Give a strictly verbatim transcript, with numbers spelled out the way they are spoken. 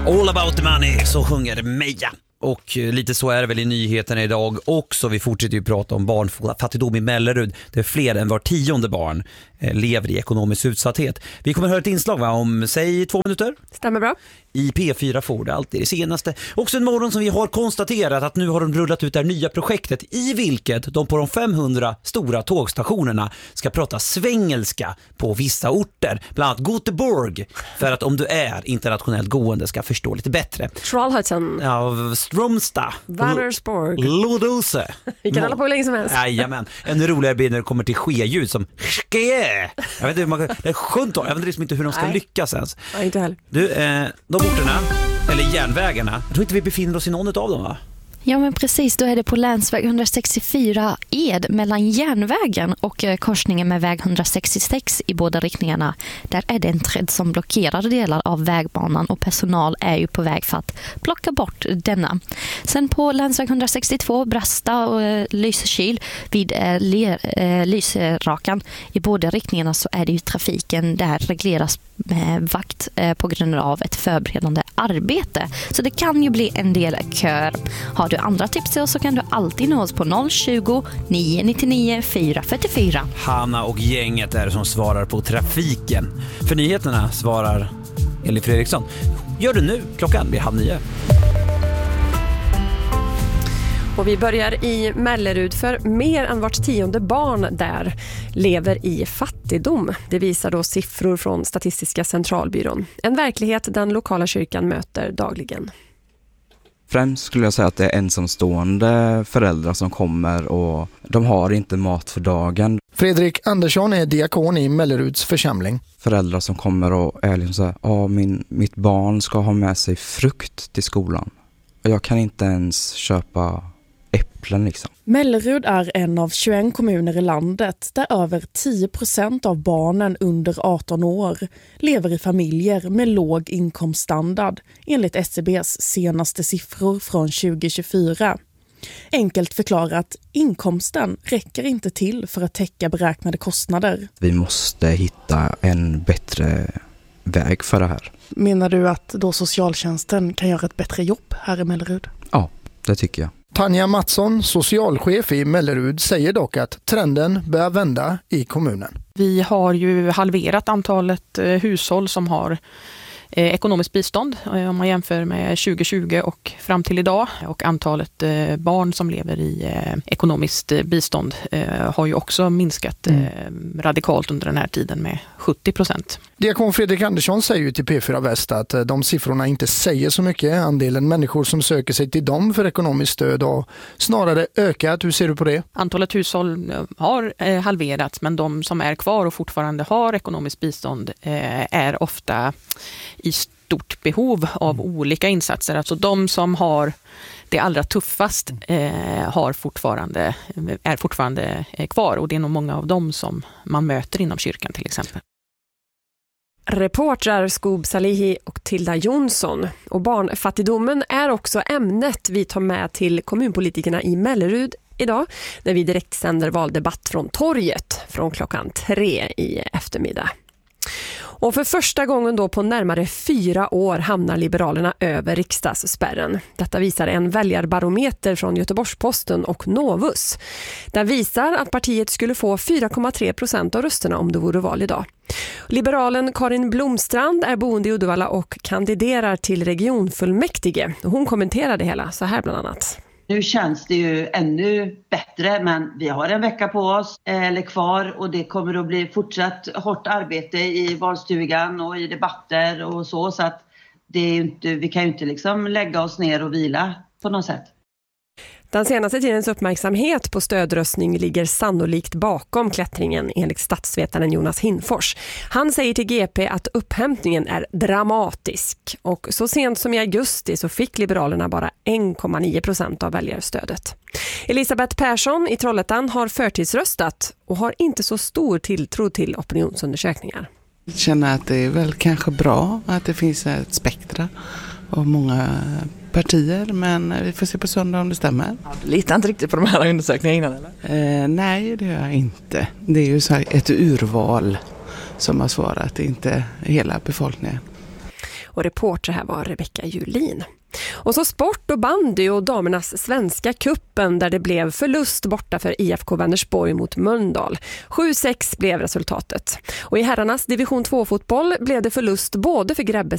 All about the money, så sjunger Meja. Och lite så är det väl i nyheterna idag också. Vi fortsätter ju prata om barnfattigdom i Mellerud. Det är fler än var tionde barn eh, lever i ekonomisk utsatthet. Vi kommer att höra ett inslag va, om, säg två minuter. Stämmer bra. I P fyra får det alltid det senaste. Också en morgon som vi har konstaterat att nu har de rullat ut det här nya projektet i vilket de på de femhundra stora tågstationerna ska prata svengelska på vissa orter. Bland annat Göteborg, för att om du är internationellt gående ska förstå lite bättre. Trollhättan. Ja, Strömstad. Vänersborg. Lodose. Vi kan hålla på hur länge som helst. Jajamän. En roligare bild när det kommer till ske-ljud som ske. Jag vet inte hur man, det är skönt. Jag vet liksom inte hur de ska Nej. lyckas ens. Nej, inte heller. Du, eh, de orterna, eller järnvägarna, jag tror inte vi befinner oss i någon av dem va? Ja men precis, då är det på länsväg hundrasextiofyra Ed mellan järnvägen och korsningen med väg hundrasextiosex i båda riktningarna. Där är det en träd som blockerar delar av vägbanan och personal är ju på väg för att plocka bort denna. Sen på länsväg hundrasextiotvå Brasta och Lysekil vid eh, eh, Lysrakan i båda riktningarna så är det ju trafiken där regleras med vakt eh, på grund av ett förberedande arbete. Så det kan ju bli en del kör. Har du andra tips till oss så kan du alltid nå oss på noll tjugo, nio nittionio, fyra fyrtiofyra. Hanna och gänget är som svarar på trafiken. För nyheterna svarar Elin Fredriksson. Gör det nu, klockan blir halv nio. Och vi börjar i Mellerud, för mer än vart tionde barn där lever i fattigdom. Det visar då siffror från Statistiska centralbyrån. En verklighet den lokala kyrkan möter dagligen. Främst skulle jag säga att det är ensamstående föräldrar som kommer och de har inte mat för dagen. Fredrik Andersson är diakon i Melleruds församling. Föräldrar som kommer och är liksom så här, ja, min, mitt barn ska ha med sig frukt till skolan. Och jag kan inte ens köpa äpplen liksom. Mellerud är en av tjugoett kommuner i landet där över tio procent av barnen under arton år lever i familjer med låg inkomststandard enligt S C B:s senaste siffror från tjugo tjugofyra. Enkelt förklarat, inkomsten räcker inte till för att täcka beräknade kostnader. Vi måste hitta en bättre väg för det här. Menar du att då socialtjänsten kan göra ett bättre jobb här i Mellerud? Ja, det tycker jag. Tanja Mattsson, socialchef i Mellerud, säger dock att trenden börjar vända i kommunen. Vi har ju halverat antalet eh, hushåll som har eh, ekonomiskt bistånd eh, om man jämför med tjugo tjugo och fram till idag. Och antalet eh, barn som lever i eh, ekonomiskt eh, bistånd eh, har ju också minskat eh, mm. radikalt under den här tiden med sjuttio procent. Diakon Fredrik Andersson säger ju till P fyra Väst att de siffrorna inte säger så mycket. Andelen människor som söker sig till dem för ekonomiskt stöd har snarare ökat. Hur ser du på det? Antalet hushåll har eh, halverats, men de som är kvar och fortfarande har ekonomiskt bistånd eh, är ofta i stort behov av olika insatser. Alltså de som har det allra tuffast eh, har fortfarande, är fortfarande eh, kvar, och det är nog många av dem som man möter inom kyrkan till exempel. Reportrar Skoob Salihi och Tilda Jonsson. Och barnfattigdomen är också ämnet vi tar med till kommunpolitikerna i Mellerud idag när vi direkt sänder valdebatt från torget från klockan tre i eftermiddag. Och för första gången då på närmare fyra år hamnar Liberalerna över riksdagsspärren. Detta visar en väljarbarometer från Göteborgs-Posten och Novus. Den visar att partiet skulle få fyra komma tre procent av rösterna om det vore val idag. Liberalen Karin Blomstrand är boende i Uddevalla och kandiderar till regionfullmäktige. Hon kommenterar det hela så här bland annat. Nu känns det ju ännu bättre, men vi har en vecka på oss eller kvar, och det kommer att bli fortsatt hårt arbete i valstugan och i debatter och så, så att det är inte, vi kan ju inte liksom lägga oss ner och vila på något sätt. Den senaste tidens uppmärksamhet på stödröstning ligger sannolikt bakom klättringen enligt statsvetaren Jonas Hinfors. Han säger till G P att upphämtningen är dramatisk, och så sent som i augusti så fick Liberalerna bara en komma nio procent av väljarstödet. Elisabeth Persson i Trollhättan har förtidsröstat och har inte så stor tilltro till opinionsundersökningar. Jag känner att det är väl kanske bra att det finns ett spektra av många partier, men vi får se på söndag om det stämmer. Litar inte riktigt på de här undersökningarna innan, eller? Eh, nej, det gör jag inte. Det är ju så här ett urval som har svarat, inte hela befolkningen. Och reporter här var Rebecka Julin. Och så sport och bandy och damernas svenska kuppen där det blev förlust borta för I F K Vänersborg mot Mölndal. sju sex blev resultatet. Och i herrarnas division två-fotboll blev det förlust både för Grebbes